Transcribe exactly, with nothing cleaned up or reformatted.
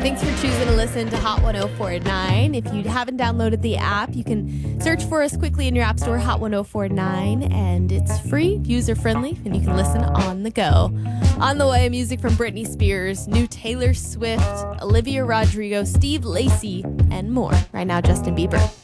Thanks for choosing to listen to Hot one oh four point nine. If you haven't downloaded the app, you can search for us quickly in your app store, Hot one oh four point nine, and it's free, user-friendly, and you can listen on the go. On the way, music from Britney Spears, new Taylor Swift, Olivia Rodrigo, Steve Lacy, and more. Right now, Justin Bieber.